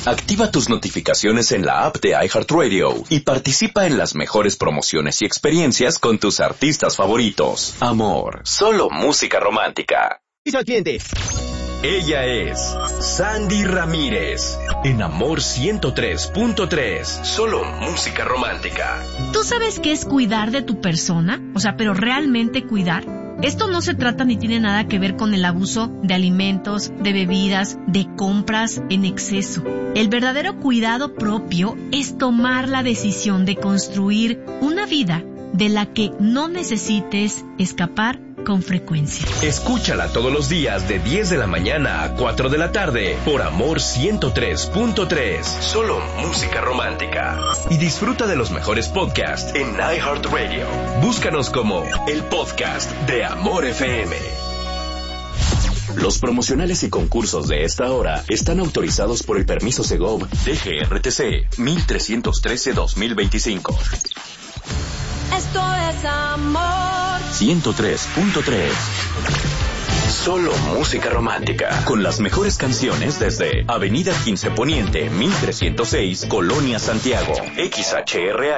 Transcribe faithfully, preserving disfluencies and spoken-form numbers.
Activa tus notificaciones en la app de iHeartRadio y participa en las mejores promociones y experiencias con tus artistas favoritos. Amor, solo música romántica. Y al cliente. Ella es Sandy Ramírez, en Amor ciento tres punto tres, solo música romántica. ¿Tú sabes qué es cuidar de tu persona? O sea, pero realmente cuidar. Esto no se trata ni tiene nada que ver con el abuso de alimentos, de bebidas, de compras en exceso. El verdadero cuidado propio es tomar la decisión de construir una vida de la que no necesites escapar con frecuencia. Escúchala todos los días de diez de la mañana a cuatro de la tarde por Amor ciento tres punto tres, solo música romántica. Y disfruta de los mejores podcasts en iHeartRadio. Búscanos como el podcast de Amor F M. Los promocionales y concursos de esta hora están autorizados por el permiso Segov D G R T C mil trescientos trece dos mil veinticinco. Esto es Amor ciento tres punto tres. Solo música romántica. Con las mejores canciones desde Avenida quince Poniente, mil trescientos seis, Colonia Santiago. X H R